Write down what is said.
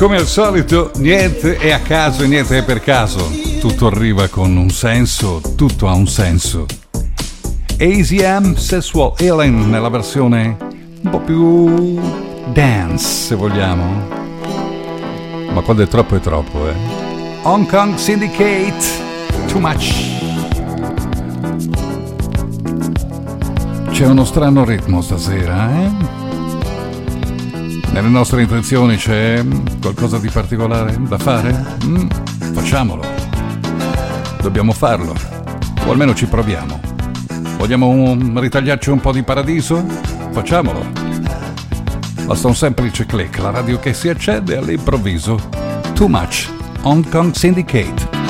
Come al solito, niente è a caso e niente è per caso. Tutto arriva con un senso, tutto ha un senso. AZM Sexual Healing nella versione un po' più dance, se vogliamo. Ma quando è troppo, Hong Kong Syndicate, Too Much. C'è uno strano ritmo stasera, eh? Nelle nostre intenzioni c'è qualcosa di particolare da fare? Facciamolo. Dobbiamo farlo. O almeno ci proviamo. Vogliamo ritagliarci un po' di paradiso? Facciamolo. Basta un semplice click, la radio che si accende all'improvviso. Too Much, Hong Kong Syndicate.